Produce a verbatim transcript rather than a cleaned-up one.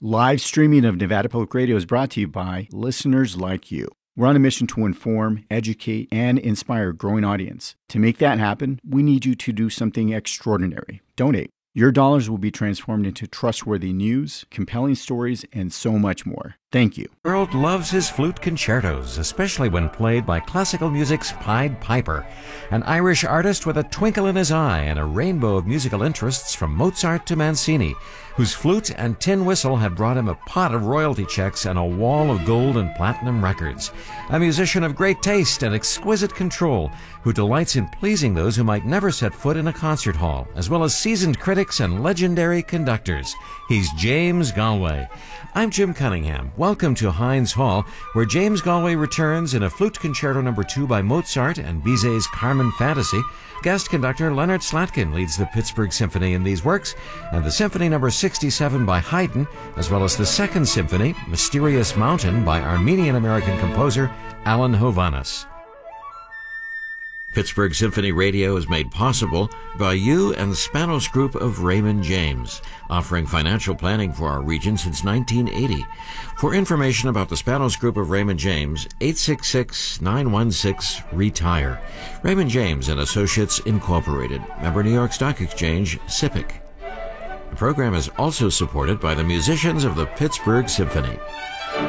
Live streaming of Nevada Public Radio is brought to you by listeners like you. We're on a mission to inform, educate, and inspire a growing audience. To make that happen, we need you to do something extraordinary. Donate. Your dollars will be transformed into trustworthy news, compelling stories, and so much more. Thank you. The world loves his flute concertos, especially when played by classical music's Pied Piper, an Irish artist with a twinkle in his eye and a rainbow of musical interests from Mozart to Mancini, whose flute and tin whistle had brought him a pot of royalty checks and a wall of gold and platinum records. A musician of great taste and exquisite control, who delights in pleasing those who might never set foot in a concert hall, as well as seasoned critics and legendary conductors. He's James Galway. I'm Jim Cunningham. Welcome to Heinz Hall, where James Galway returns in a Flute Concerto number two by Mozart and Bizet's Carmen Fantasy. Guest conductor Leonard Slatkin leads the Pittsburgh Symphony in these works, and the Symphony number sixty-seven by Haydn, as well as the Second Symphony, Mysterious Mountain, by Armenian-American composer Alan Hovhaness. Pittsburgh Symphony Radio is made possible by you and the Spanos Group of Raymond James, offering financial planning for our region since nineteen eighty. For information about the Spanos Group of Raymond James, eight six six, nine one six, RETIRE. Raymond James and Associates Incorporated, member New York Stock Exchange, S I P C. The program is also supported by the musicians of the Pittsburgh Symphony.